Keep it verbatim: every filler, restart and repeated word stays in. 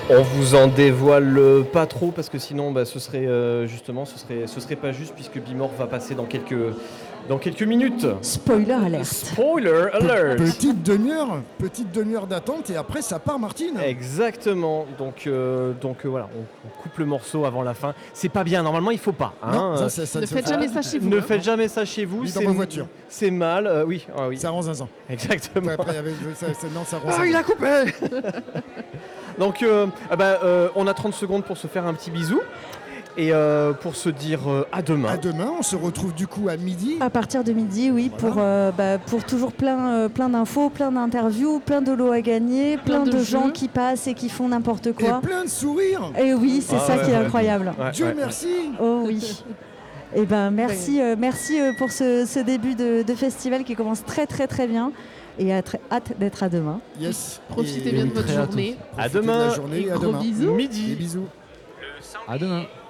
On vous en dévoile pas trop parce que sinon bah, ce serait euh, justement ce serait, ce serait pas juste puisque Bimor va passer dans quelques, dans quelques minutes. Spoiler alert. Spoiler alert. Petite demi-heure, petite demi-heure d'attente et après ça part Martine. Exactement. Donc, euh, donc euh, voilà, on, on coupe le morceau avant la fin. C'est pas bien. Normalement, il faut pas. Hein. Non, ça, ça, ça, Ne ça, faites ça, jamais ça chez vous. Ne hein. faites jamais ça chez vous. Ni dans C'est ma voiture. C'est mal. euh, oui, ah, oui. Ça rend zinzin. Exactement. Après, après, avec, ça, ça, non, ça rend Ah, zinzin. il a coupé. Donc, euh, ah bah, euh, on a trente secondes pour se faire un petit bisou et euh, pour se dire euh, à demain. À demain, on se retrouve du coup à midi. À partir de midi, oui, Voilà. pour, euh, bah, pour toujours plein, euh, plein d'infos, plein d'interviews, plein de lots à gagner, plein, Plein de de, gens jeux. qui passent et qui font n'importe Et quoi. plein de sourires. Et oui, c'est Ah ça ouais, qui est ouais. incroyable. Ouais, Dieu ouais, merci. Oh oui. Et ben merci, euh, merci euh, pour ce, ce début de, de festival qui commence très très très bien. Et à très- hâte d'être à demain. Yes. Profitez Et bien de votre très à journée. À profitez de demain. la journée Et et à gros demain. bisous. Des Midi. bisous. À demain.